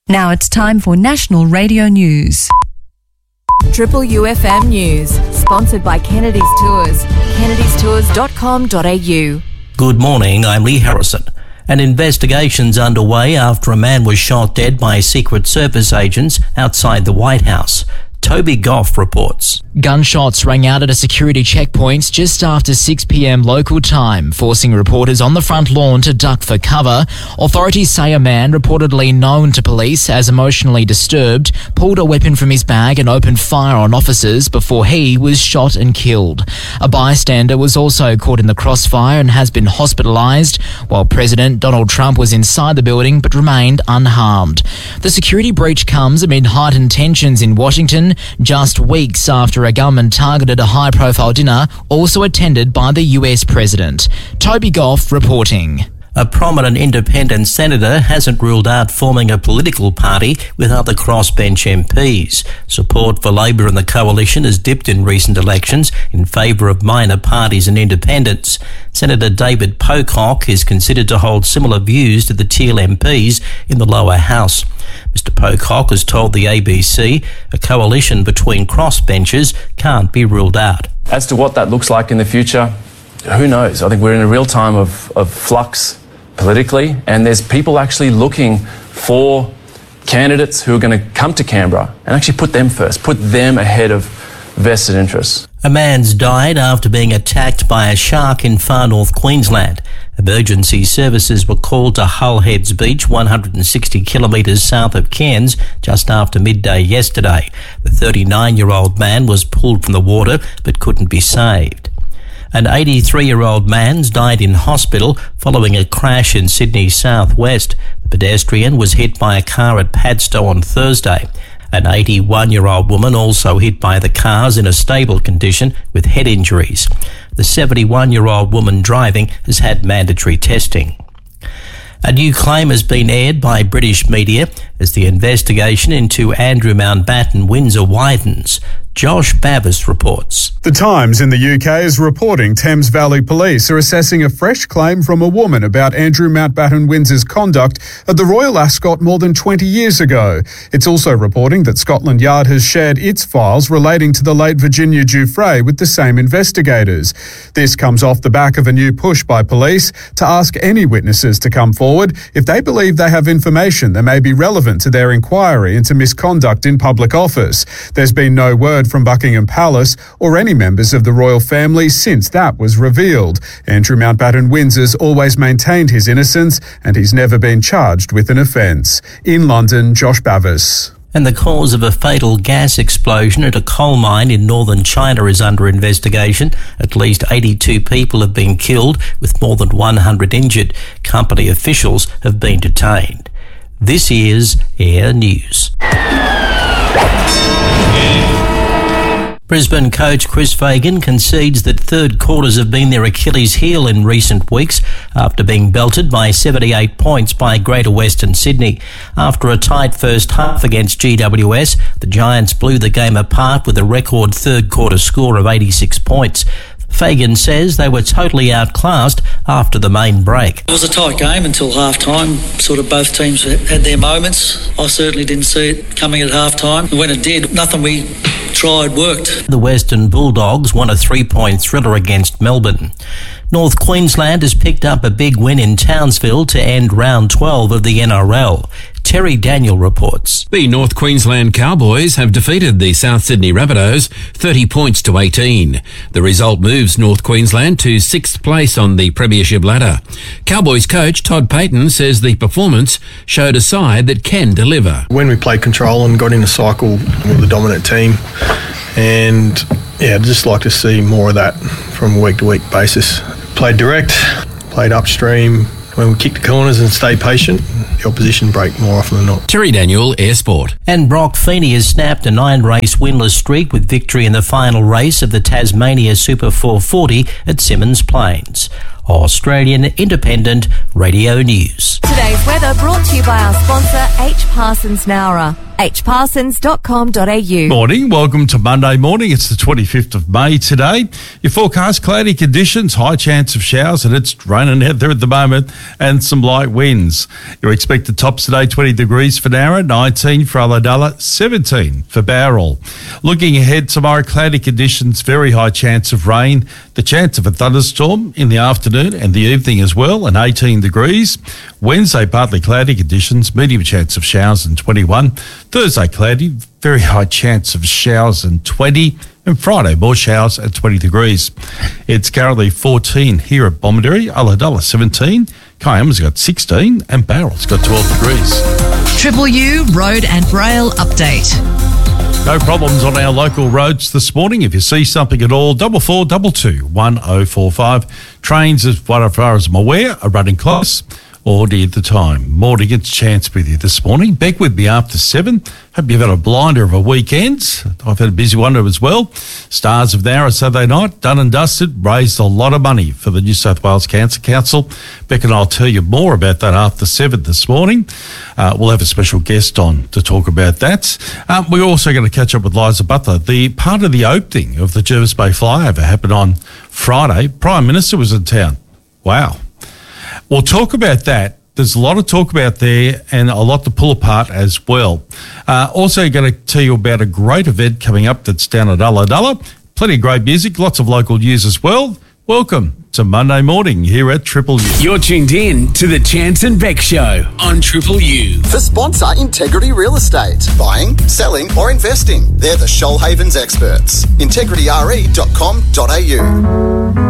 Now it's time for National Radio News. Triple UFM News, sponsored by Kennedy's Tours. kennedystours.com.au. Good morning, I'm Lee Harrison. An investigation's underway after a man was shot dead by Secret Service agents outside the White House. Toby Goff reports. Gunshots rang out at a security checkpoint just after 6 p.m. local time, forcing reporters on the front lawn to duck for cover. Authorities say a man, reportedly known to police as emotionally disturbed, pulled a weapon from his bag and opened fire on officers before he was shot and killed. A bystander was also caught in the crossfire and has been hospitalised, while President Donald Trump was inside the building but remained unharmed. The security breach comes amid heightened tensions in Washington, just weeks after a gunman targeted a high-profile dinner also attended by the US President. Toby Goff reporting. A prominent independent senator hasn't ruled out forming a political party with other crossbench MPs. Support for Labor and the Coalition has dipped in recent elections in favour of minor parties and independents. Senator David Pocock is considered to hold similar views to the Teal MPs in the lower house. Mr Pocock has told the ABC a coalition between crossbenchers can't be ruled out. As to what that looks like in the future, who knows? I think we're in a real time of flux politically, and there's people actually looking for candidates who are going to come to Canberra and actually put them first, put them ahead of vested interests. A man's died after being attacked by a shark in far north Queensland. Emergency services were called to Hull Heads Beach, 160 kilometres south of Cairns, just after midday yesterday. The 39-year-old man was pulled from the water but couldn't be saved. An 83-year-old man's died in hospital following a crash in Sydney's southwest. The pedestrian was hit by a car at Padstow on Thursday. An 81-year-old woman also hit by the cars in a stable condition with head injuries. The 71-year-old woman driving has had mandatory testing. A new claim has been aired by British media as the investigation into Andrew Mountbatten Windsor widens. Josh Bavis reports. The Times in the UK is reporting Thames Valley Police are assessing a fresh claim from a woman about Andrew Mountbatten Windsor's conduct at the Royal Ascot more than 20 years ago. It's also reporting that Scotland Yard has shared its files relating to the late Virginia Giuffre with the same investigators. This comes off the back of a new push by police to ask any witnesses to come forward if they believe they have information that may be relevant to their inquiry into misconduct in public office. There's been no word from Buckingham Palace or any members of the royal family since that was revealed. Andrew Mountbatten Windsor's always maintained his innocence and he's never been charged with an offence. In London, Josh Bavis. And the cause of a fatal gas explosion at a coal mine in northern China is under investigation. At least 82 people have been killed, with more than 100 injured. Company officials have been detained. This is Air News. Brisbane coach Chris Fagan concedes that third quarters have been their Achilles heel in recent weeks after being belted by 78 points by Greater Western Sydney. After a tight first half against GWS, the Giants blew the game apart with a record third quarter score of 86 points. Fagan says they were totally outclassed after the main break. It was a tight game until half-time. Sort of both teams had their moments. I certainly didn't see it coming at half-time. When it did, nothing we tried worked. The Western Bulldogs won a 3-point thriller against Melbourne. North Queensland has picked up a big win in Townsville to end round 12 of the NRL. Terry Daniel reports. The North Queensland Cowboys have defeated the South Sydney Rabbitohs 30 points to 18. The result moves North Queensland to 6th place on the premiership ladder. Cowboys coach Todd Payton says the performance showed a side that can deliver. When we played control and got in a cycle with the dominant team, and I'd just like to see more of that from a week-to-week basis. Played direct, played upstream. When we kick the corners and stay patient, the opposition break more often than not. Terry Daniel, Air Sport. And Brock Feeney has snapped a 9-race winless streak with victory in the final race of the Tasmania Super 440 at Symmons Plains. Australian Independent Radio News. Today's weather brought to you by our sponsor, H. Parsons Nowra. hparsons.com.au. Morning, welcome to Monday morning. It's the 25th of May today. Your forecast, cloudy conditions, high chance of showers, and it's raining out there at the moment, and some light winds. Your expected tops today, 20 degrees for Nowra, 19 for Ulladulla, 17 for Bowral. Looking ahead tomorrow, cloudy conditions, very high chance of rain, the chance of a thunderstorm in the afternoon and the evening as well, and 18 degrees. Wednesday, partly cloudy conditions, medium chance of showers, and 21. Thursday, cloudy, very high chance of showers, and 20. And Friday, more showers at 20 degrees. It's currently 14 here at Bomaderry, Ulladulla 17, Kiama's got 16, and Bowral's got 12 degrees. Triple U Road and Rail Update. No problems on our local roads this morning. If you see something at all, 4422 1045. Trains, as far as I'm aware, are running close or near the time. Morning, it's Chance with you this morning. Back with me after 7. Hope you've had a blinder of a weekend. I've had a busy one as well. Stars of Nowra Saturday night, done and dusted, raised a lot of money for the New South Wales Cancer Council. Beck and I'll tell you more about that after 7 this morning. We'll have a special guest on to talk about that. We're also going to catch up with Liza Butler. The part of the opening of the Jervis Bay Flyover happened on Friday. Prime Minister was in town. Wow. We'll talk about that. There's a lot of talk about there and a lot to pull apart as well. Also going to tell you about a great event coming up that's down at Ulladulla. Plenty of great music, lots of local news as well. Welcome to Monday morning here at Triple U. You're tuned in to the Chance and Beck Show on Triple U. For sponsor Integrity Real Estate. Buying, selling or investing. They're the Shoalhavens experts. integrityre.com.au.